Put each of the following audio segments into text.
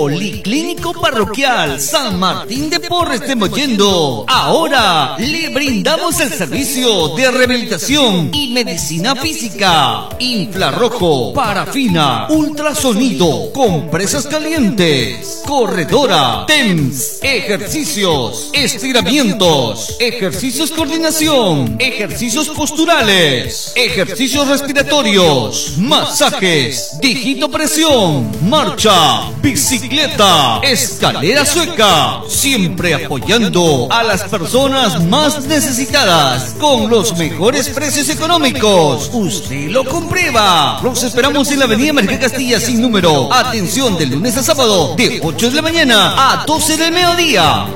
Policlínico Parroquial San Martín de Porres de Mollendo. Ahora le brindamos el servicio de rehabilitación y medicina física, infrarrojo, parafina, ultrasonido, compresas calientes, corredora, TEMS, ejercicios, estiramientos, ejercicios coordinación, ejercicios posturales, ejercicios respiratorios, masajes, digitopresión, marcha, bicicleta, escalera sueca, siempre apoyando a las personas más necesitadas con los mejores precios económicos. Usted lo comprueba. Los esperamos en la avenida Merced Castilla sin número. Atención de lunes a sábado de 8 de la mañana a 12 del mediodía.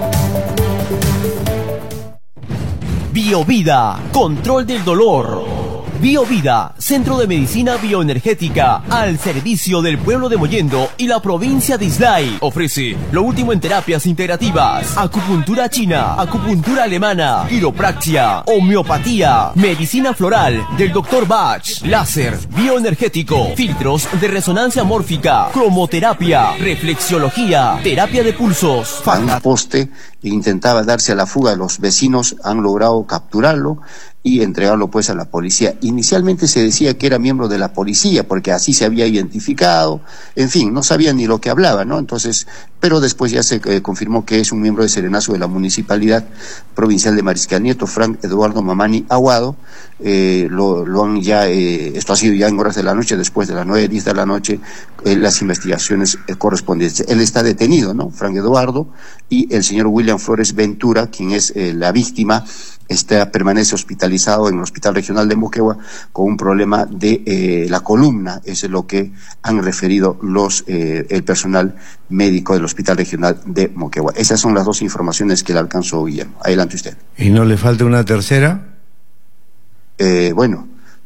Biovida, control del dolor. Biovida, centro de medicina bioenergética al servicio del pueblo de Mollendo y la provincia de Islay. Ofrece lo último en terapias integrativas, acupuntura china, acupuntura alemana, quiropraxia, homeopatía, medicina floral del Dr. Bach, láser, bioenergético, filtros de resonancia mórfica, cromoterapia, reflexiología, terapia de pulsos. Un poste intentaba darse a la fuga. Los vecinos han logrado capturarlo y entregarlo pues a la policía. Inicialmente se decía que era miembro de la policía porque así se había identificado, en fin, no sabían ni lo que hablaba, ¿no? Entonces, pero después ya se confirmó que es un miembro de Serenazo de la Municipalidad Provincial de Mariscal Nieto, Frank Eduardo Mamani Aguado. Lo han ya, esto ha sido ya en horas de la noche, después de las 9:10 de la noche, las investigaciones correspondientes. Él está detenido, ¿no? Frank Eduardo, y el señor William Flores Ventura, quien es la víctima, permanece hospitalizado en el Hospital Regional de Moquegua con un problema de la columna. Eso es lo que han referido el personal médico del Hospital Regional de Moquegua. Esas son las dos informaciones que le alcanzó Guillermo. Adelante usted. ¿Y no le falta una tercera? Bueno,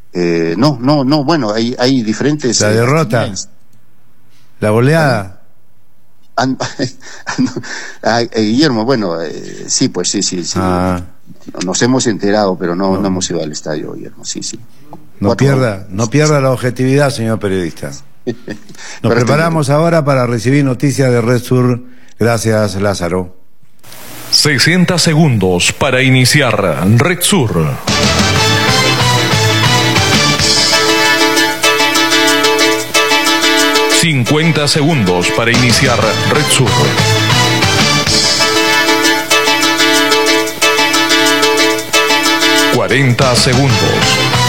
hay diferentes... La derrota, la goleada. Guillermo, bueno, sí, pues sí. Nos hemos enterado, pero no hemos ido al estadio, Guillermo, sí. No pierda la objetividad, señor periodista. Nos preparamos ahora para recibir noticias de Red Sur. Gracias, Lázaro. 60 segundos para iniciar Red Sur. ...50 segundos para iniciar Red Sur. 40 segundos.